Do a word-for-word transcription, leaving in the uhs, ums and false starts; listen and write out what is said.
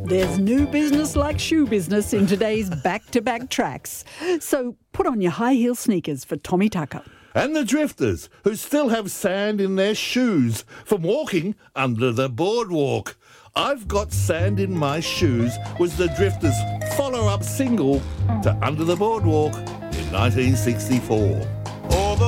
There's new business like shoe business in today's back-to-back tracks. So put on your high heel sneakers for Tommy Tucker. And the drifters, who still have sand in their shoes from walking under the boardwalk. I've Got Sand in My Shoes was the drifters' follow-up single to Under the Boardwalk in nineteen sixty-four.